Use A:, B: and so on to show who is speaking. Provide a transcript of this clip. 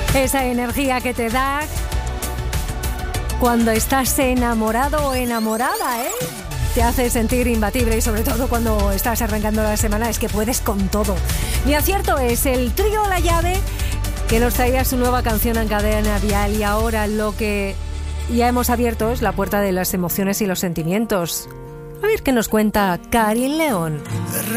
A: Esa energía que te da cuando estás enamorado o enamorada, ¿eh? Te hace sentir imbatible y sobre todo cuando estás arrancando la semana es que puedes con todo. Mi acierto es el trío La Llave, que nos traía su nueva canción en Cadena Dial, y ahora lo que ya hemos abierto es la puerta de las emociones y los sentimientos. A ver qué nos cuenta Karin León.